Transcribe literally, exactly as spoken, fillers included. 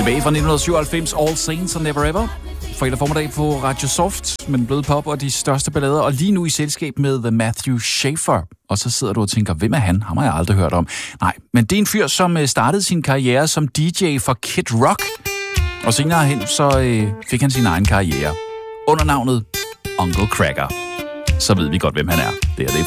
Tilbage fra nitten syvoghalvfems, All Saints and Never Ever. Fredag formiddag på Radio Soft med den bløde pop og de største ballader. Og lige nu i selskab med The Matthew Schaefer. Og så sidder du og tænker, hvem er han? Ham har jeg aldrig hørt om. Nej, men det er en fyr, som startede sin karriere som D J for Kid Rock. Og senere hen, så øh, fik han sin egen karriere under navnet Uncle Kracker. Så ved vi godt, hvem han er. Det er det.